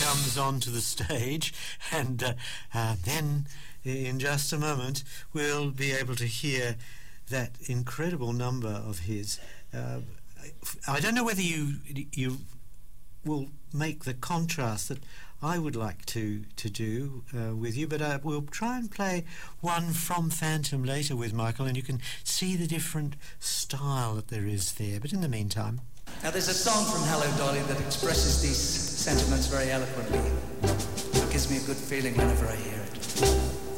comes onto the stage, and then in just a moment we'll be able to hear that incredible number of his. I don't know whether you will make the contrast that I would like to do with you, but we'll try and play one from Phantom later with Michael, and you can see the different style that there is there. But in the meantime... Now there's a song from Hello Dolly that expresses these sentiments very eloquently. It gives me a good feeling whenever I hear it.